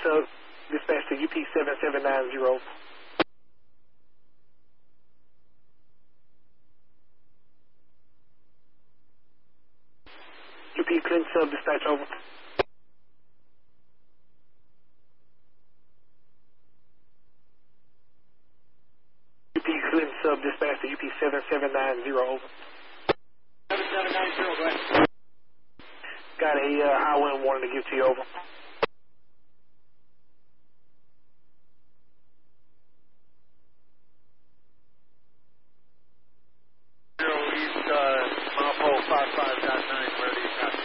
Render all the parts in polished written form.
Sub, dispatch to UP 7790. Over. UP Clinton Sub, dispatch over. UP Clinton Sub, dispatch to UP 7790. Over. 7790, go ahead. Got a high wind warning to give to you. Over. East, Mile 55.9, where do you got?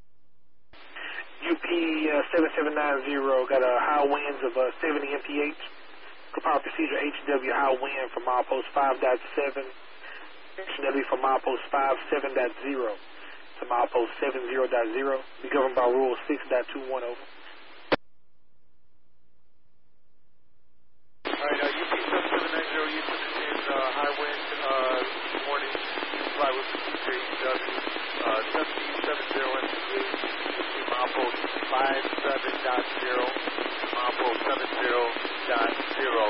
UP 7790 got a high winds of 70 mph. Compile procedure HW high wind for milepost 5.7. HW for milepost 57.0 to milepost 70.0. Be governed by rule 6.21. Over. Alright, UP 7790, Houston is high wind warning. Comply with procedure HW 7070 mph. Milepost 57.0, milepost 70.0,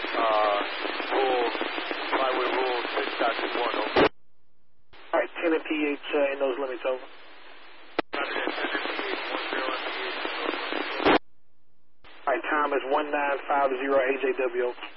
comply with rule 6.21, over. Alright, 10 mph in those limits. Over. 10 mph, 10 mph. Alright, time is 1950 AJW. Over.